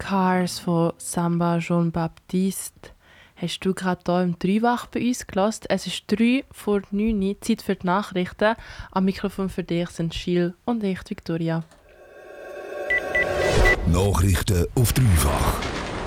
Cars von Samba Jean-Baptiste hast du gerade hier im Dreiwach bei uns gehört. Es ist 8:03, Zeit für die Nachrichten. Am Mikrofon für dich sind Gilles und ich, Victoria. Nachrichten auf Dreifach.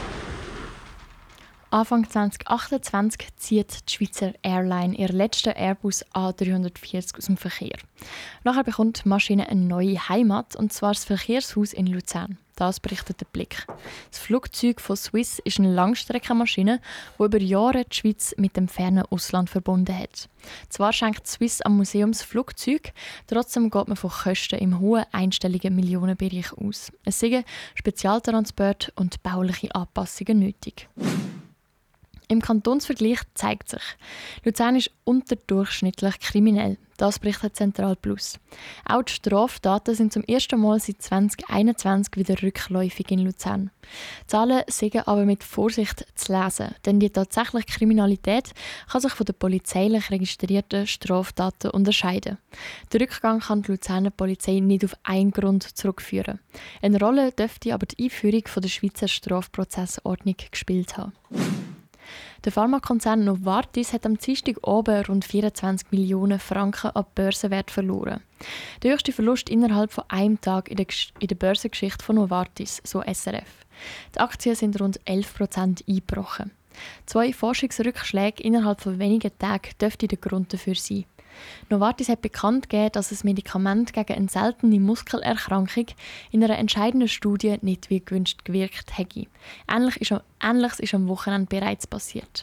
Anfang 2028 zieht die Schweizer Airline ihren letzten Airbus A340 aus dem Verkehr. Nachher bekommt die Maschine eine neue Heimat, und zwar das Verkehrshaus in Luzern. Das berichtet der Blick. Das Flugzeug von Swiss ist eine Langstreckenmaschine, die über Jahre die Schweiz mit dem fernen Ausland verbunden hat. Zwar schenkt Swiss am Museum das Flugzeug, trotzdem geht man von Kosten im hohen einstelligen Millionenbereich aus. Es sind Spezialtransporte und bauliche Anpassungen nötig. Im Kantonsvergleich zeigt sich, Luzern ist unterdurchschnittlich kriminell. Das berichtet Zentral Plus. Auch die Straftaten sind zum ersten Mal seit 2021 wieder rückläufig in Luzern. Die Zahlen sind aber mit Vorsicht zu lesen, denn die tatsächliche Kriminalität kann sich von den polizeilich registrierten Straftaten unterscheiden. Der Rückgang kann die Luzerner Polizei nicht auf einen Grund zurückführen. Eine Rolle dürfte aber die Einführung der Schweizer Strafprozessordnung gespielt haben. Der Pharmakonzern Novartis hat am Dienstag oben rund 24 Millionen Franken an Börsenwert verloren. Der höchste Verlust innerhalb von einem Tag in der Börsengeschichte von Novartis, so SRF. Die Aktien sind rund 11% eingebrochen. 2 Forschungsrückschläge innerhalb von wenigen Tagen dürften der Grund dafür sein. Novartis hat bekannt gegeben, dass das Medikament gegen eine seltene Muskelerkrankung in einer entscheidenden Studie nicht wie gewünscht gewirkt hätte. Ähnliches ist am Wochenende bereits passiert.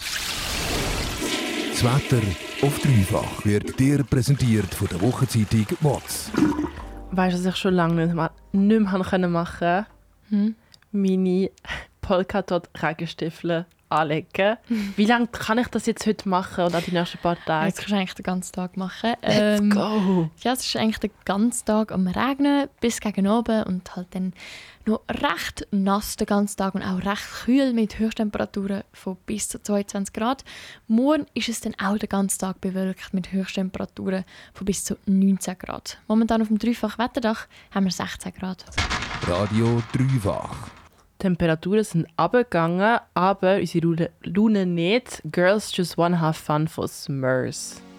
Das Wetter auf Dreifach wird dir präsentiert von der Wochenzeitung WOTS. Weißt du, was ich schon lange nicht mehr machen konnte? Meine Polkadot-Regenstiefel anlegen. Wie lange kann ich das jetzt heute machen oder die nächsten paar Tage? Jetzt kannst du eigentlich den ganzen Tag machen. Let's go! Ja, es ist eigentlich den ganzen Tag am Regnen bis gegen oben und halt dann noch recht nass den ganzen Tag und auch recht kühl mit Höchsttemperaturen von bis zu 22 Grad. Morgen ist es dann auch den ganzen Tag bewölkt mit Höchsttemperaturen von bis zu 19 Grad. Momentan auf dem Dreifach-Wetterdach haben wir 16 Grad. Radio Dreifach. Die Temperaturen sind runtergegangen, aber unsere Laune nicht. Girls Just Wanna Have Fun von Smurfs.